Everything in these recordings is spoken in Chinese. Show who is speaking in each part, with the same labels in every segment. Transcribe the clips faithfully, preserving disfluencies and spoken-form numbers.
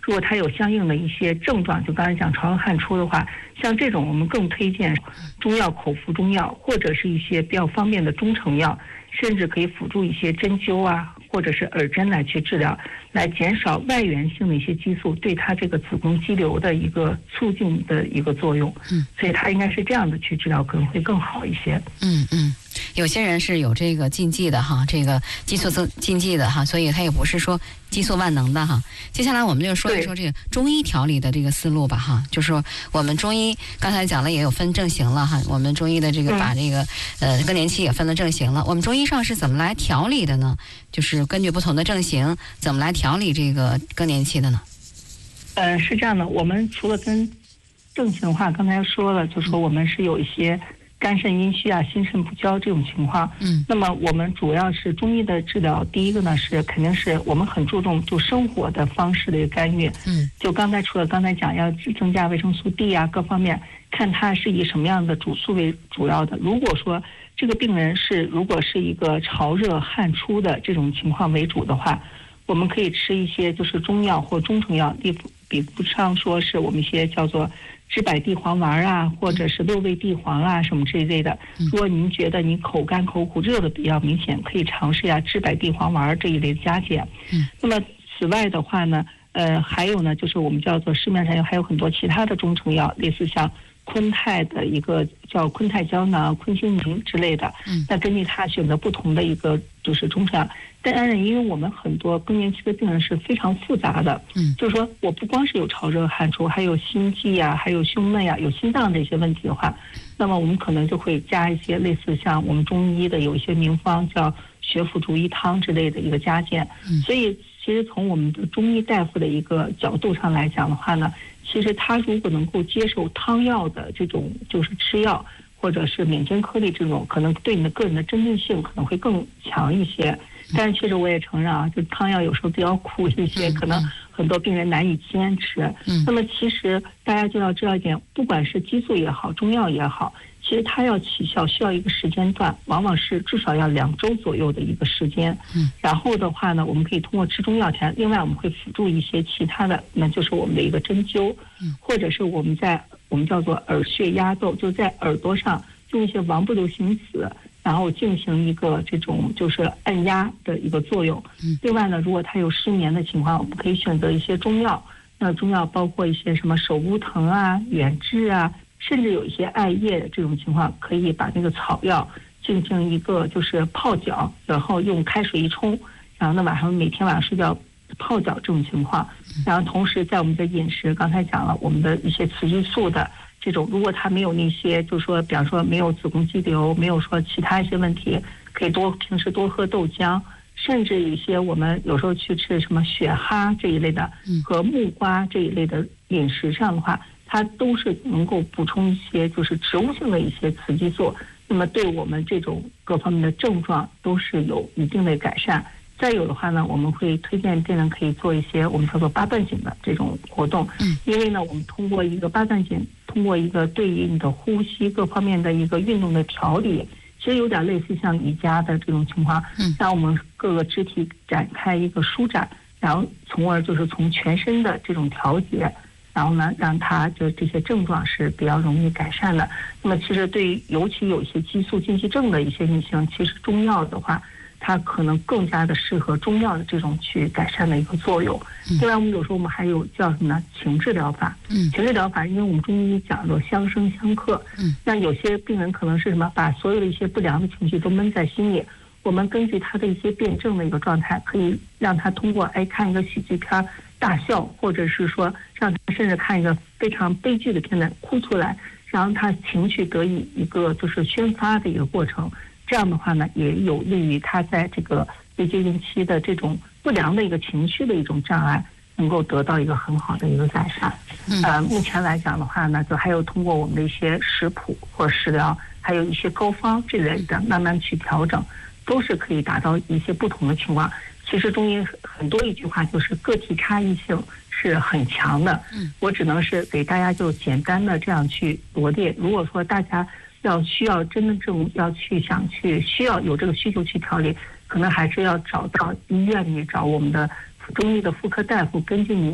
Speaker 1: 如果他有相应的一些症状，就刚才讲潮热汗出的话，像这种我们更推荐中药口服中药，或者是一些比较方便的中成药，甚至可以辅助一些针灸啊，或者是耳针来去治疗，来减少外源性的一些激素对它这个子宫肌瘤的一个促进的一个作用。嗯，所以它应该是这样的去治疗，可能会更好一些。
Speaker 2: 嗯嗯。有些人是有这个禁忌的哈，这个激素禁忌的哈，所以他也不是说激素万能的哈。接下来我们就说一说这个中医调理的这个思路吧哈，就是说我们中医刚才讲了也有分症型了哈，我们中医的这个把这个、嗯、呃更年期也分了症型了，我们中医上是怎么来调理的呢？就是根据不同的症型怎么来调理这个更年期的呢？
Speaker 1: 呃，是这样的，我们除了跟症型化，刚才说了，就说我们是有一些肝肾阴虚啊、心肾不交这种情况，嗯，那么我们主要是中医的治疗，第一个呢是肯定是我们很注重就生活的方式的一个干预，嗯，就刚才除了刚才讲要增加维生素 D 啊各方面，看它是以什么样的主诉为主要的。如果说这个病人是如果是一个潮热汗出的这种情况为主的话，我们可以吃一些就是中药或中成药，比比不上说是我们一些叫做知柏地黄丸啊，或者是六味地黄啊什么这一类的。如果您觉得你口干口苦热的比较明显，可以尝试一下知柏地黄丸这一类的加减。嗯，那么此外的话呢，呃，还有呢，就是我们叫做市面上有还有很多其他的中成药，类似像昆泰的一个叫昆泰胶囊、昆星宁之类的。嗯，那根据他选择不同的一个就是中成药。当然，因为我们很多更年期的病人是非常复杂的，嗯，就是说我不光是有潮热汗出，还有心悸啊，还有胸闷呀、啊，有心脏这些问题的话，那么我们可能就会加一些类似像我们中医的有一些名方叫血府逐瘀汤之类的一个加减。嗯，所以其实从我们的中医大夫的一个角度上来讲的话呢，其实他如果能够接受汤药的这种就是吃药，或者是免经颗粒这种，可能对你的个人的针对性可能会更强一些。但是确实我也承认啊，就汤药有时候比较苦一些，可能很多病人难以坚持。嗯，那么其实大家就要知道一点，不管是激素也好，中药也好，其实它要起效需要一个时间段，往往是至少要两周左右的一个时间。嗯，然后的话呢，我们可以通过吃中药前，另外我们会辅助一些其他的，那就是我们的一个针灸，或者是我们在我们叫做耳穴压奏，就在耳朵上用一些王不留行子，然后进行一个这种就是按压的一个作用。另外呢，如果他有失眠的情况，我们可以选择一些中药。那中药包括一些什么手乌藤啊、远志啊，甚至有一些艾叶这种情况，可以把那个草药进行一个就是泡脚，然后用开水一冲，然后呢晚上每天晚上睡觉泡脚这种情况。然后同时在我们的饮食，刚才讲了我们的一些雌激素的这种，如果他没有那些，就是说，比方说没有子宫肌瘤，没有说其他一些问题，可以多平时多喝豆浆，甚至一些我们有时候去吃什么雪蛤这一类的和木瓜这一类的饮食上的话，它都是能够补充一些就是植物性的一些雌激素，那么对我们这种各方面的症状都是有一定的改善。再有的话呢，我们会推荐病人可以做一些我们叫做八段锦的这种活动，嗯，因为呢，我们通过一个八段锦，通过一个对于你的呼吸各方面的一个运动的调理，其实有点类似像瑜伽的这种情况，嗯，让我们各个肢体展开一个舒展，然后从而就是从全身的这种调节，然后呢，让它就这些症状是比较容易改善的。那么其实对于尤其有一些激素禁忌症的一些女性，其实中药的话，它可能更加的适合中药的这种去改善的一个作用。另外，我们有时候我们还有叫什么呢？情志疗法。嗯，情志疗法，因为我们中医讲究相生相克。嗯，那有些病人可能是什么？把所有的一些不良的情绪都闷在心里。我们根据他的一些辩证的一个状态，可以让他通过哎看一个喜剧片大笑，或者是说让他甚至看一个非常悲剧的片段哭出来，然后他情绪得以一个就是宣发的一个过程。这样的话呢，也有利于他在这个未经孕期的这种不良的一个情绪的一种障碍，能够得到一个很好的一个改善。嗯、呃，目前来讲的话呢，就还有通过我们的一些食谱或食疗，还有一些膏方这类的，慢慢去调整，都是可以达到一些不同的情况。其实中医很多一句话就是个体差异性是很强的。嗯，我只能是给大家就简单的这样去罗列。如果说大家要需要真正要去想去需要有这个需求去调理，可能还是要找到医院里找我们的中医的妇科大夫，根据你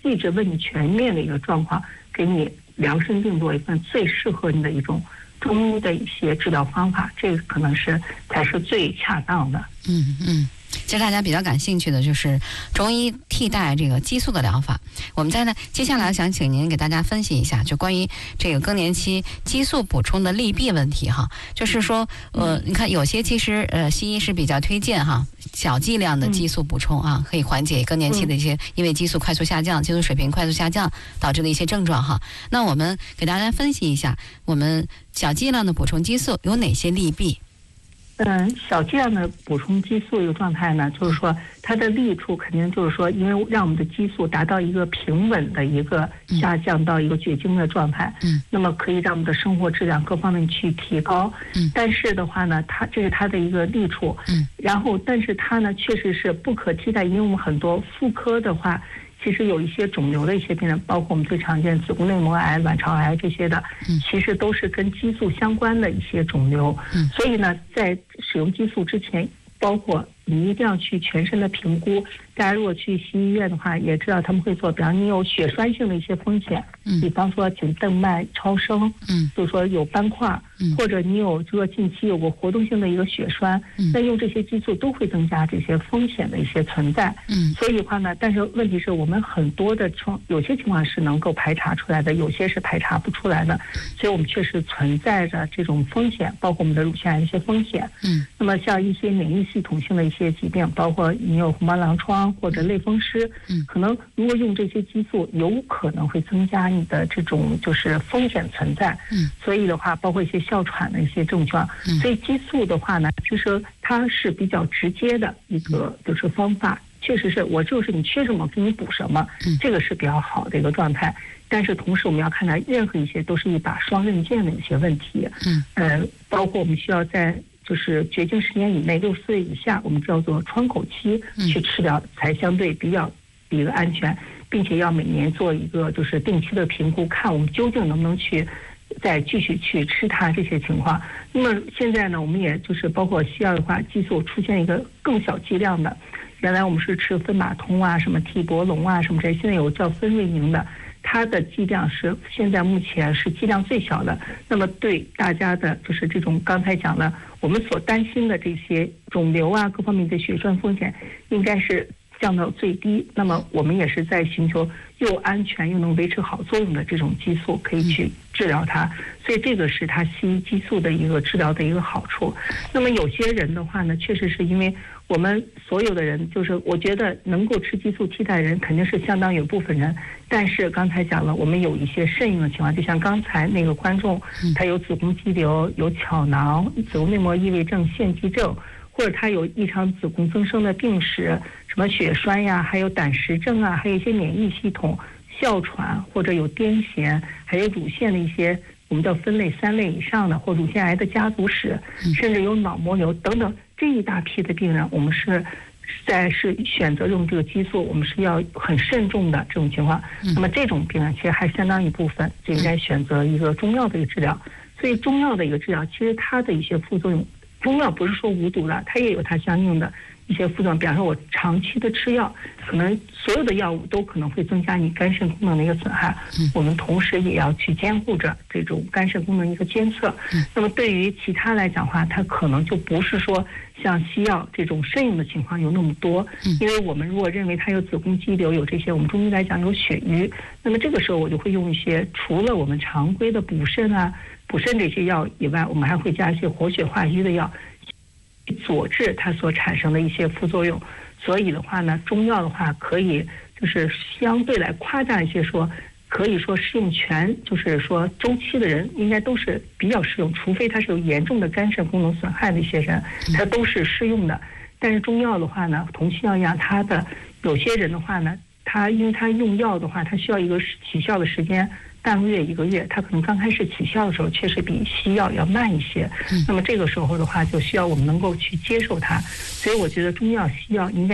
Speaker 1: 细致问你全面的一个状况，给你量身定做一份最适合你的一种中医的一些治疗方法，这个可能是才是最恰当的。
Speaker 2: 嗯嗯。其实大家比较感兴趣的就是中医替代这个激素的疗法。我们在呢接下来想请您给大家分析一下，就关于这个更年期激素补充的利弊问题哈。就是说，呃，你看有些其实呃西医是比较推荐哈小剂量的激素补充啊，可以缓解更年期的一些因为激素快速下降、激素水平快速下降导致的一些症状哈。那我们给大家分析一下，我们小剂量的补充激素有哪些利弊？
Speaker 1: 嗯，小剂量的补充激素一个状态呢，就是说它的利处肯定就是说，因为让我们的激素达到一个平稳的一个下降到一个绝经的状态，嗯，那么可以让我们的生活质量各方面去提高。嗯，但是的话呢，它这是它的一个利处。嗯，然后但是它呢确实是不可替代，因为我们很多妇科的话。其实有一些肿瘤的一些病人，包括我们最常见子宫内膜癌、卵巢癌这些的，其实都是跟激素相关的一些肿瘤。所以呢，在使用激素之前，包括你一定要去全身的评估。大家如果去西医院的话，也知道他们会做，比方你有血栓性的一些风险，嗯，比方说颈动脉超声，嗯，就是说有斑块，嗯，或者你有这个近期有过活动性的一个血栓，嗯，那用这些激素都会增加这些风险的一些存在，嗯，所以的话呢，但是问题是我们很多的情，有些情况是能够排查出来的，有些是排查不出来的，所以我们确实存在着这种风险，包括我们的乳腺癌的一些风险，嗯，那么像一些免疫系统性的一些疾病，包括你有红斑狼疮或者类风湿，嗯，可能如果用这些激素，有可能会增加你的这种就是风险存在，嗯，所以的话，包括一些哮喘的一些症状，嗯，所以激素的话呢，其实它是比较直接的一个就是方法，确实是我就是你缺什么给你补什么，嗯，这个是比较好的一个状态。但是同时我们要看到，任何一些都是一把双刃剑的一些问题，嗯，呃，包括我们需要在。就是绝经十年以内，六十岁以下，我们叫做窗口期去治疗，才相对比较一个安全，并且要每年做一个就是定期的评估，看我们究竟能不能去再继续去吃它这些情况。那么现在呢，我们也就是包括西药的话，激素出现一个更小剂量的，原来我们是吃芬马通啊、什么替博龙啊什么这些，现在有叫芬瑞宁的。它的剂量是现在目前是剂量最小的，那么对大家的就是这种刚才讲的我们所担心的这些肿瘤啊各方面的血栓风险应该是降到最低。那么我们也是在寻求又安全又能维持好作用的这种激素可以去治疗它，所以这个是它西医激素的一个治疗的一个好处。那么有些人的话呢，确实是因为我们所有的人，就是我觉得能够吃激素替代人肯定是相当有部分人，但是刚才讲了，我们有一些肾用的情况，就像刚才那个观众，他有子宫肌瘤、有巧囊、子宫内膜异位症、腺肌症，或者他有异常子宫增生的病史，什么血栓呀，还有胆石症啊，还有一些免疫系统、哮喘，或者有癫痫，还有乳腺的一些我们叫分类三类以上的，或乳腺癌的家族史，甚至有脑膜瘤等等。这一大批的病人，我们是在是选择用这个激素，我们是要很慎重的这种情况。那么这种病人其实还相当一部分就应该选择一个中药的一个治疗。所以中药的一个治疗，其实它的一些副作用，中药不是说无毒的，它也有它相应的一些副作用。比方说我长期的吃药，可能所有的药物都可能会增加你肝肾功能的一个损害，我们同时也要去监护着这种肝肾功能一个监测。那么对于其他来讲的话，它可能就不是说像西药这种肾用的情况有那么多，因为我们如果认为它有子宫肌瘤，有这些我们中医来讲有血瘀，那么这个时候我就会用一些除了我们常规的补肾啊补肾这些药以外，我们还会加一些活血化瘀的药，佐治它所产生的一些副作用。所以的话呢，中药的话可以就是相对来夸大一些说，可以说适用全就是说周期的人应该都是比较适用，除非他是有严重的肝肾功能损害的一些人，他都是适用的。但是中药的话呢，同西药一样，它的有些人的话呢，他因为他用药的话，他需要一个起效的时间。半个月一个月，它可能刚开始起效的时候确实比西药要慢一些，那么这个时候的话就需要我们能够去接受它。所以我觉得中药西药应该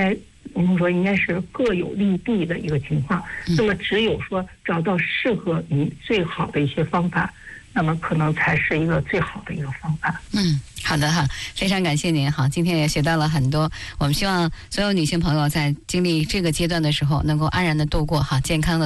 Speaker 1: 我们说应该是各有利弊的一个情况。那么只有说找到适合你最好的一些方法，那么可能才是一个最好的一个方法。
Speaker 2: 嗯，好的哈，非常感谢您哈，今天也学到了很多。我们希望所有女性朋友在经历这个阶段的时候，能够安然的度过哈，健康的。